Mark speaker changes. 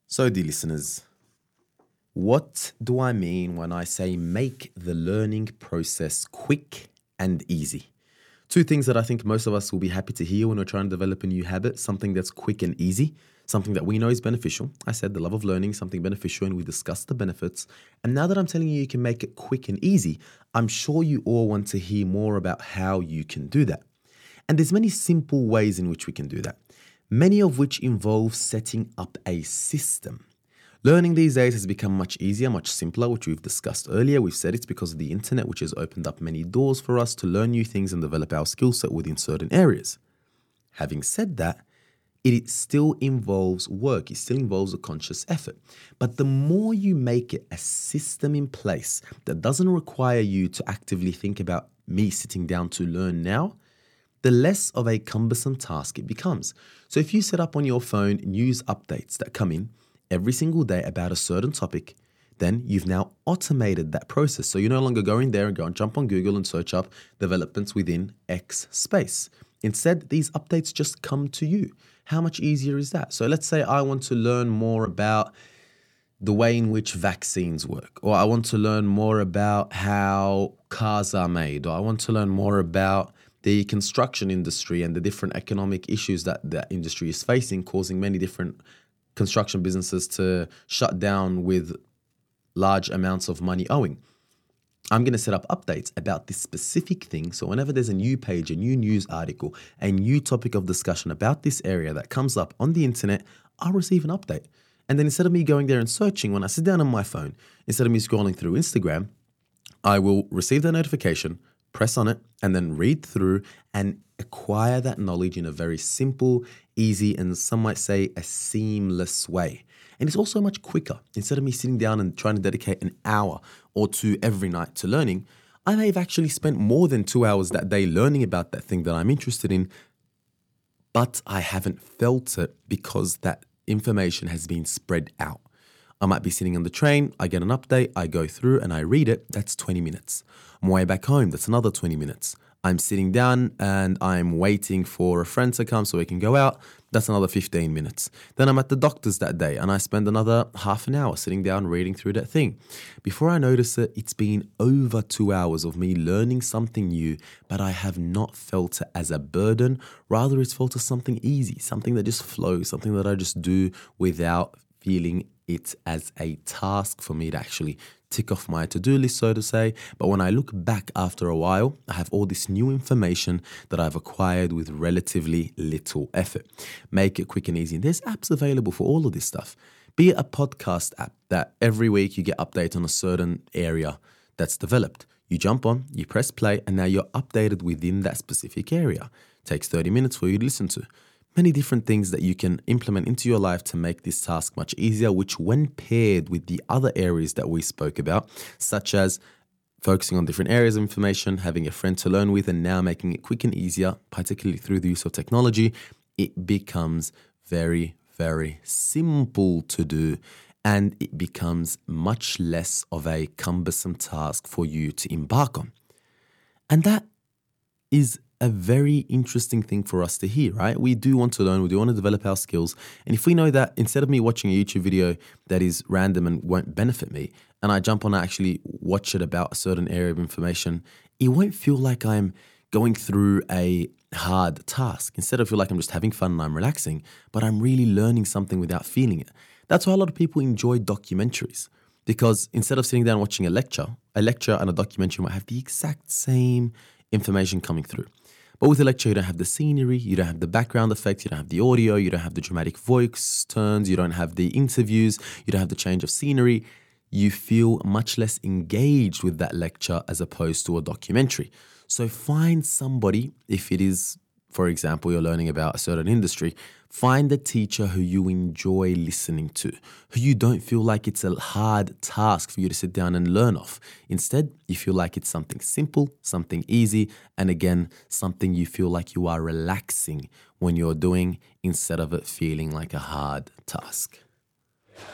Speaker 1: So, dear listeners, what do I mean when I say make the learning process quick and easy? Two things that I think most of us will be happy to hear when we're trying to develop a new habit, something that's quick and easy, something that we know is beneficial. I said the love of learning, something beneficial, and we discussed the benefits. And now that I'm telling you can make it quick and easy, I'm sure you all want to hear more about how you can do that. And there's many simple ways in which we can do that, many of which involve setting up a system. Learning these days has become much easier, much simpler, which we've discussed earlier. We've said it's because of the internet, which has opened up many doors for us to learn new things and develop our skill set within certain areas. Having said that, it still involves work. It still involves a conscious effort. But the more you make it a system in place that doesn't require you to actively think about me sitting down to learn now, the less of a cumbersome task it becomes. So if you set up on your phone news updates that come in every single day about a certain topic, then you've now automated that process. So you're no longer going there and go and jump on Google and search up developments within X space. Instead, these updates just come to you. How much easier is that? So let's say I want to learn more about the way in which vaccines work, or I want to learn more about how cars are made, or I want to learn more about the construction industry and the different economic issues that that industry is facing, causing many different construction businesses to shut down with large amounts of money owing. I'm going to set up updates about this specific thing. So whenever there's a new page, a new news article, a new topic of discussion about this area that comes up on the internet, I'll receive an update. And then instead of me going there and searching, when I sit down on my phone, instead of me scrolling through Instagram, I will receive the notification, press on it, and then read through and acquire that knowledge in a very simple, easy, and some might say a seamless way. And it's also much quicker. Instead of me sitting down and trying to dedicate an hour or two every night to learning, I may have actually spent more than 2 hours that day learning about that thing that I'm interested in, but I haven't felt it because that information has been spread out. I might be sitting on the train, I get an update, I go through and I read it, that's 20 minutes. On my way back home, that's another 20 minutes. I'm sitting down and I'm waiting for a friend to come so we can go out, that's another 15 minutes. Then I'm at the doctor's that day and I spend another half an hour sitting down reading through that thing. Before I notice it, it's been over 2 hours of me learning something new, but I have not felt it as a burden. Rather, it's felt as something easy, something that just flows, something that I just do without feeling it as a task for me to actually tick off my to-do list, so to say. But when I look back after a while, I have all this new information that I've acquired with relatively little effort. Make it quick and easy. And there's apps available for all of this stuff. Be it a podcast app that every week you get updates on a certain area that's developed. You jump on, you press play, and now you're updated within that specific area. It takes 30 minutes for you to listen to. Many different things that you can implement into your life to make this task much easier, which when paired with the other areas that we spoke about, such as focusing on different areas of information, having a friend to learn with, and now making it quick and easier, particularly through the use of technology, it becomes very, very simple to do, and it becomes much less of a cumbersome task for you to embark on. And that is a very interesting thing for us to hear, right? We do want to learn, we do want to develop our skills. And if we know that instead of me watching a YouTube video that is random and won't benefit me, and I jump on and actually watch it about a certain area of information, it won't feel like I'm going through a hard task. Instead, I feel like I'm just having fun and I'm relaxing, but I'm really learning something without feeling it. That's why a lot of people enjoy documentaries. Because instead of sitting down watching a lecture and a documentary might have the exact same information coming through. But with a lecture, you don't have the scenery, you don't have the background effects, you don't have the audio, you don't have the dramatic voice turns, you don't have the interviews, you don't have the change of scenery. You feel much less engaged with that lecture as opposed to a documentary. So find somebody, if it is, for example, you're learning about a certain industry, find a teacher who you enjoy listening to, who you don't feel like it's a hard task for you to sit down and learn off. Instead, you feel like it's something simple, something easy, and again, something you feel like you are relaxing when you're doing instead of it feeling like a hard task.